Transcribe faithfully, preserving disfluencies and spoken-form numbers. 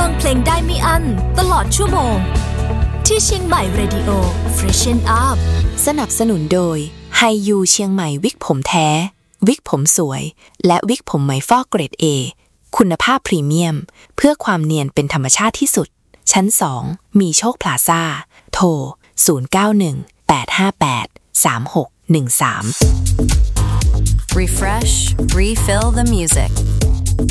ฟังเพลงได้ไม่อั้นตลอดชั่วโมงที่เชียงใหม่ Radio Freshen Up สนับสนุนโดยไฮยูเชียงใหม่วิกผมแท้วิกผมสวยและวิกผมไหมฟอกเกรด A คุณภาพพรีเมียมเพื่อความเนียนเป็นธรรมชาติที่สุดชั้นสองมีโชคพลาซ่าโทรศูนย์ เก้า หนึ่ง แปด ห้า แปด สาม หก หนึ่ง สาม Refresh, refill the music.